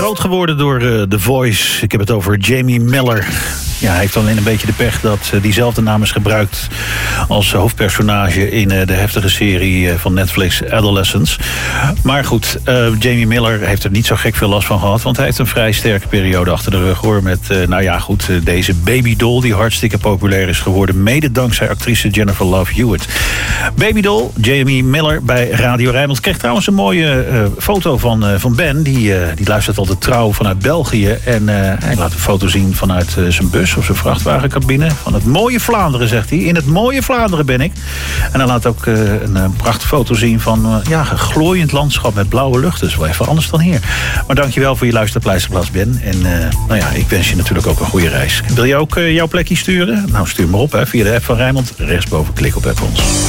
groot geworden door The Voice. Ik heb het over Jamie Miller. Ja, hij heeft alleen een beetje de pech dat diezelfde naam is gebruikt als hoofdpersonage in de heftige serie van Netflix Adolescence. Maar goed, Jamie Miller heeft er niet zo gek veel last van gehad, want hij heeft een vrij sterke periode achter de rug, hoor. Met, deze babydoll die hartstikke populair is geworden, mede dankzij actrice Jennifer Love Hewitt. Babydoll, Jamie Miller bij Radio Rijnmond. Ik kreeg trouwens een mooie foto van Ben. Die luistert altijd trouw vanuit België. En hij laat een foto zien vanuit zijn bus of zijn vrachtwagencabine. Van het mooie Vlaanderen, zegt hij. In het mooie Vlaanderen ben ik. En hij laat ook een prachtige foto zien van een glooiend landschap met blauwe lucht. Dus wel even anders dan hier. Maar dankjewel voor je luisterpleisterplaats, Ben. En ik wens je natuurlijk ook een goede reis. Wil je ook jouw plekje sturen? Nou, stuur maar op via de app van Rijnmond. Rechtsboven, klik op app ons.